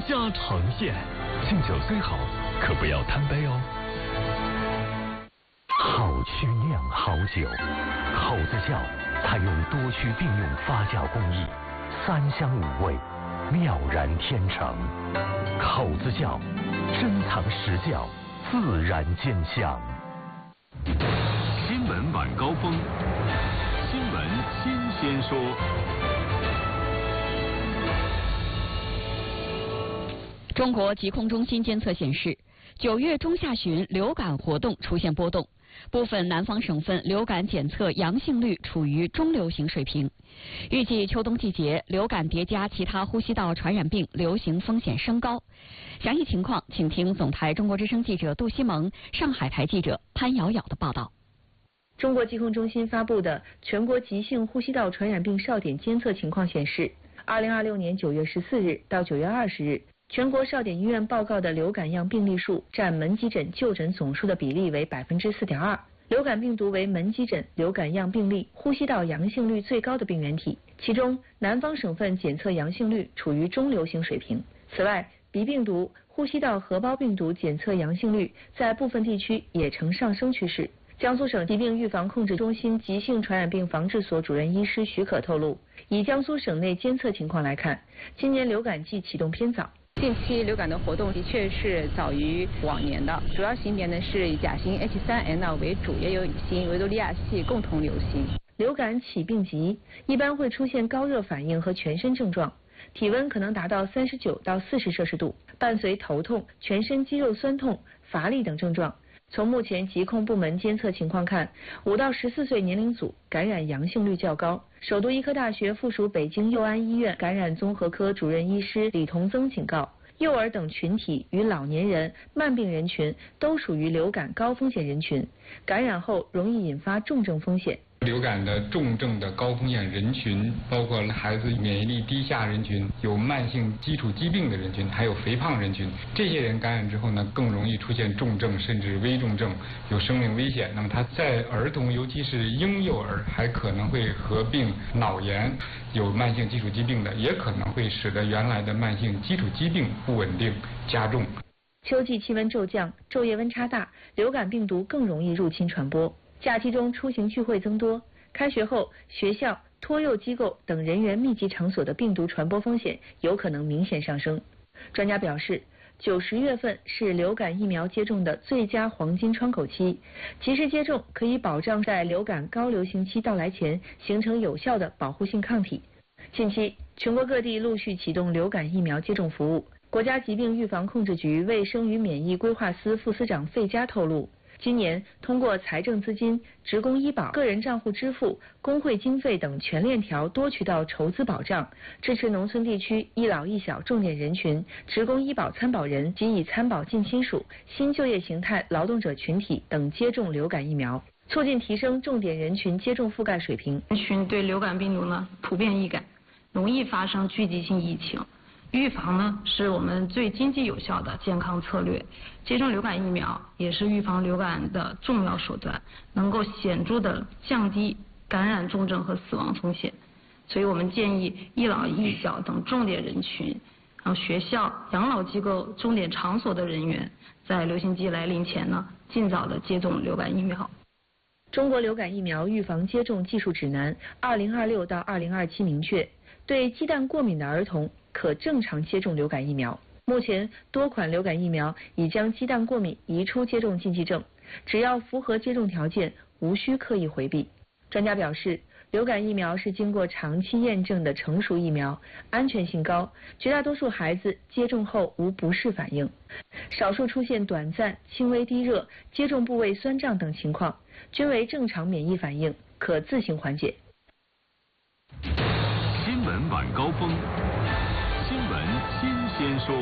家呈现。敬酒虽好，可不要贪杯哦。 好曲酿好酒，口子窖采用多区并用发酵工艺，3香5味，妙然天成。口子窖珍藏实窖，自然兼香。 新闻晚高峰，新闻新鲜说。 中国疾控中心监测显示，9月中下旬流感活动出现波动，部分南方省份流感检测阳性率处于中流行水平。预计秋冬季节流感叠加其他呼吸道传染病流行风险升高。详细情况，请听总台中国之声记者杜西蒙、上海台记者潘瑶瑶的报道。 中国疾控中心发布的全国急性呼吸道传染病哨点监测情况显示，2026年9月14日到9月20日。全国哨点医院报告的流感样病例数占门急诊就诊总数的比例为4.2%。流感病毒为门急诊流感样病例呼吸道阳性率最高的病原体，其中南方省份检测阳性率处于中流行水平。此外，鼻病毒、呼吸道合胞病毒检测阳性率在部分地区也呈上升趋势。江苏省疾病预防控制中心急性传染病防治所主任医师许可透露，以江苏省内监测情况来看，今年流感季启动偏早。 近期流感的活动的确是早于往年的，主要型别呢是以甲型 H3N2 为主，也有乙型维多利亚系共同流行。 流感起病急，一般会出现高热反应和全身症状，体温可能达到39到40摄氏度，伴随头痛、全身肌肉酸痛、乏力等症状。从目前疾控部门监测情况看，5到14岁年龄组感染阳性率较高。首都医科大学附属北京佑安医院感染综合科主任医师李同增警告，幼儿等群体与老年人、慢病人群都属于流感高风险人群，感染后容易引发重症风险。 流感的重症的高风险人群包括孩子免疫力低下人群，有慢性基础疾病的人群，还有肥胖人群。这些人感染之后呢，更容易出现重症甚至危重症，有生命危险。那么他在儿童，尤其是婴幼儿，还可能会合并脑炎，有慢性基础疾病的，也可能会使得原来的慢性基础疾病不稳定加重。 秋季气温骤降，昼夜温差大，流感病毒更容易入侵传播。假期中出行聚会增多，开学后学校、托幼机构等人员密集场所的病毒传播风险有可能明显上升。专家表示，9、10月份是流感疫苗接种的最佳黄金窗口期，及时接种可以保障在流感高流行期到来前形成有效的保护性抗体。近期，全国各地陆续启动流感疫苗接种服务。国家疾病预防控制局卫生与免疫规划司副司长费佳透露，今年通过财政资金、职工医保、个人账户支付、工会经费等全链条多渠道筹资保障，支持农村地区一老一小重点人群、职工医保参保人及已参保近亲属、新就业形态劳动者群体等接种流感疫苗，促进提升重点人群接种覆盖水平。 人群对流感病毒呢普遍易感，容易发生聚集性疫情。预防呢是我们最经济有效的健康策略，接种流感疫苗也是预防流感的重要手段，能够显著的降低感染重症和死亡风险。所以我们建议一老一小等重点人群，然后学校、养老机构、重点场所的人员，在流行季来临前呢，尽早的接种流感疫苗。 中国流感疫苗预防接种技术指南2026到2027明确，对鸡蛋过敏的儿童可正常接种流感疫苗。目前多款流感疫苗已将鸡蛋过敏移出接种禁忌症，只要符合接种条件，无需刻意回避。专家表示，流感疫苗是经过长期验证的成熟疫苗，安全性高，绝大多数孩子接种后无不适反应，少数出现短暂、轻微低热、接种部位酸胀等情况，均为正常免疫反应，可自行缓解。 新闻晚高峰，新闻新鲜说。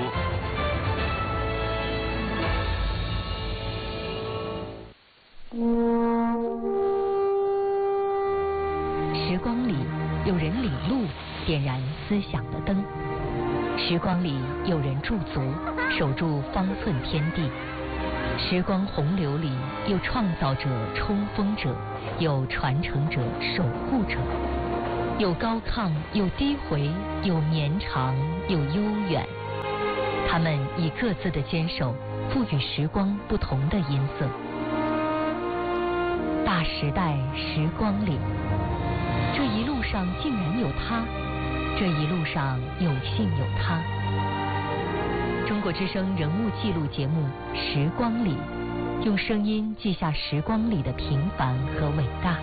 时光里有人领路，点燃思想的灯；时光里有人驻足，守住方寸天地；时光洪流里有创造者、冲锋者，有传承者、守护者，有高亢，有低回，有绵长，有悠远。 他们以各自的坚守，赋予时光不同的音色。大时代时光里，这一路上竟然有他，这一路上有幸有他。中国之声人物记录节目《时光里》，用声音记下时光里的平凡和伟大。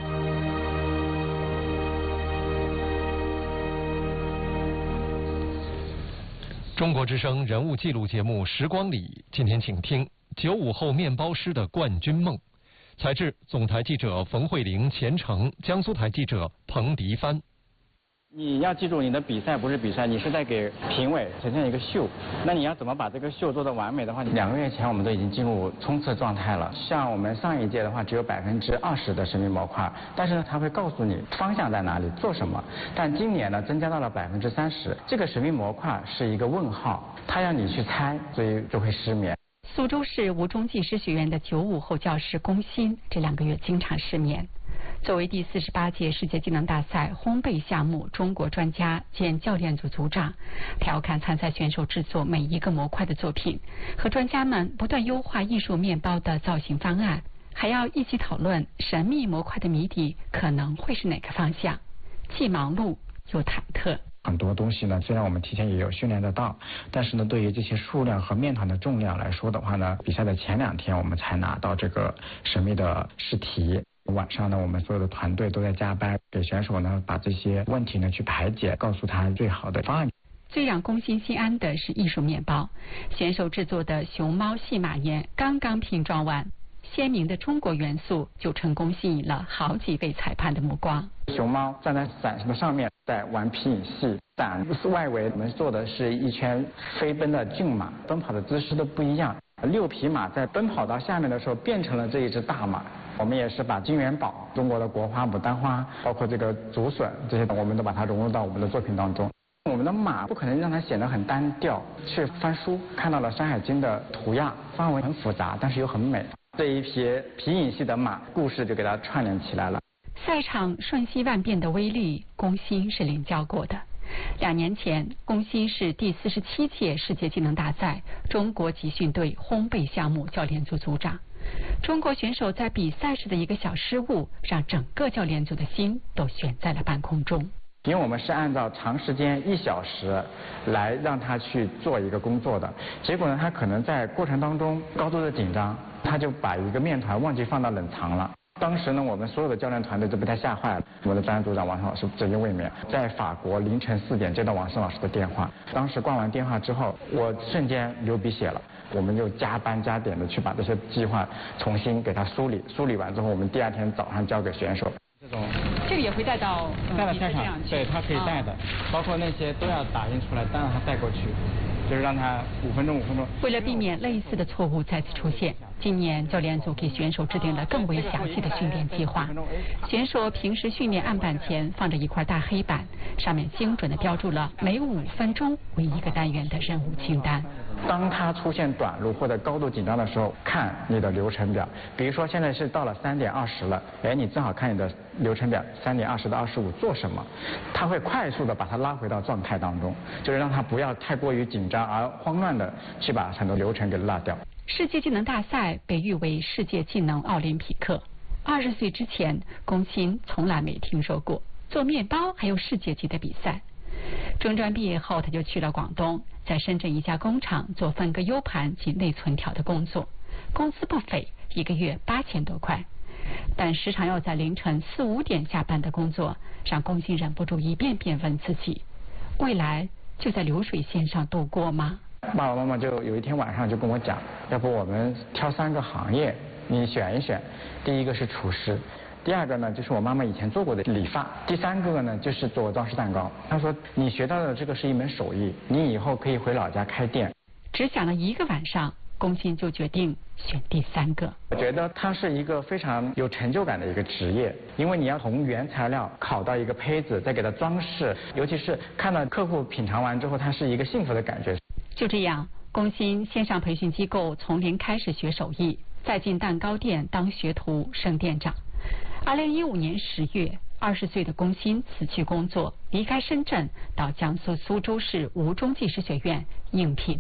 中国之声人物记录节目《时光里》，今天请听95后面包师的冠军梦。采制总台记者冯慧玲、钱程，江苏台记者彭迪帆。 你要记住，你的比赛不是比赛，你是在给评委呈现一个秀。那你要怎么把这个秀做得完美的话，2个月前我们都已经进入冲刺状态了。像我们上一届的话，只有20%的神秘模块，但是呢，它会告诉你方向在哪里，做什么。但今年呢，增加到了30%，这个神秘模块是一个问号，它让你去猜，所以就会失眠。 苏州市吴中技师学院的95后教师龚鑫这2个月经常失眠。作为第48届世界技能大赛烘焙项目中国专家兼教练组组长，他要看参赛选手制作每一个模块的作品，和专家们不断优化艺术面包的造型方案，还要一起讨论神秘模块的谜底可能会是哪个方向，既忙碌又忐忑。 很多东西呢，虽然我们提前也有训练得到，但是呢，对于这些数量和面团的重量来说的话呢，比赛的前2天我们才拿到这个神秘的试题。晚上呢，我们所有的团队都在加班，给选手呢把这些问题呢去排解，告诉他最好的方案。 最让龚鑫心安的是艺术面包，选手制作的熊猫戏马宴刚刚拼装完，鲜明的中国元素就成功吸引了好几位裁判的目光。 熊猫站在伞的上面，在玩皮影戏，伞外围我们做的是一圈飞奔的骏马，奔跑的姿势都不一样。6匹马在奔跑到下面的时候，变成了这一只大马。我们也是把金元宝、中国的国花牡丹花，包括这个竹笋这些，我们都把它融入到我们的作品当中。我们的马不可能让它显得很单调，去翻书看到了《山海经》的图样，范围很复杂，但是又很美。这一匹皮影戏的马，故事就给它串联起来了。 赛场瞬息万变的威力，龚鑫是领教过的。2年前，龚鑫是第47届世界技能大赛中国集训队烘焙项目教练组组长。中国选手在比赛时的一个小失误，让整个教练组的心都悬在了半空中。 因为我们是按照长时间1小时来让他去做一个工作的，结果呢，他可能在过程当中高度的紧张，他就把一个面团忘记放到冷藏了。当时呢，我们所有的教练团队都被他吓坏了。我的专业组长王胜老师直接卫冕，在法国凌晨4点接到王胜老师的电话，当时挂完电话之后，我瞬间流鼻血了。我们就加班加点的去把这些计划重新给他梳理完之后，我们第2天早上交给选手。 这个也会带到赛场，对，他可以带的，包括那些都要打印出来，再让他带过去，就是让他5分钟。 为了避免类似的错误再次出现，今年教练组给选手制定了更为详细的训练计划。选手平时训练案板前放着一块大黑板，上面精准地标注了每5分钟为1个单元的任务清单。 当他出现短路或者高度紧张的时候，看你的流程表，比如说现在是到了3点20了，你正好看你的流程表，3点20到25做什么，他会快速的把他拉回到状态当中，就是让他不要太过于紧张而慌乱的去把很多流程给落掉。 世界技能大赛被誉为世界技能奥林匹克。20岁之前，龚鑫从来没听说过做面包还有世界级的比赛。中专毕业后，他就去了广东，在深圳一家工厂做分割 U 盘及内存条的工作，工资不菲，1个月8000多块。但时常要在凌晨4、5点下班的工作，让龚鑫忍不住一遍遍问自己：未来就在流水线上度过吗？ 爸爸妈妈就有一天晚上就跟我讲，要不我们挑3个行业，你选一选。第一个是厨师，第2个呢就是我妈妈以前做过的理发，第3个呢就是做装饰蛋糕。她说你学到的这个是一门手艺，你以后可以回老家开店。 只想了1个晚上，龚鑫就决定选第3个。 我觉得它是一个非常有成就感的一个职业，因为你要从原材料烤到一个胚子，再给它装饰，尤其是看到客户品尝完之后，它是一个幸福的感觉。 就这样，龚鑫先上培训机构从零开始学手艺，再进蛋糕店当学徒升店长。2015年10月，20岁的龚鑫辞去工作，离开深圳，到江苏苏州市吴中技师学院应聘。